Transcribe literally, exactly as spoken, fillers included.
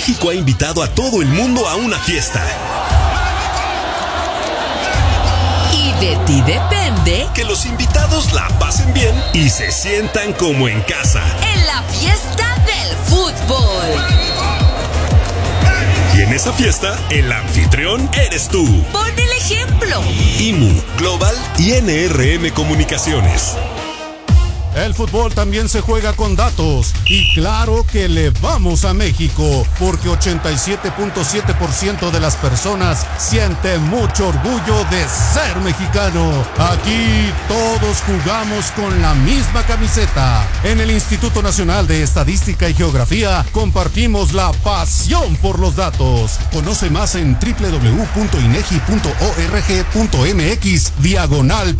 México ha invitado a todo el mundo a una fiesta. Y de ti depende que los invitados la pasen bien y se sientan como en casa. En la fiesta del fútbol. Y en esa fiesta, el anfitrión eres tú. Pon el ejemplo. I M U, Global y N R M Comunicaciones. El fútbol también se juega con datos y claro que le vamos a México porque ochenta y siete punto siete por ciento de las personas sienten mucho orgullo de ser mexicano. Aquí todos jugamos con la misma camiseta. En el Instituto Nacional de Estadística y Geografía compartimos la pasión por los datos. Conoce más en doble u doble u doble u punto inegi punto org punto mx diagonal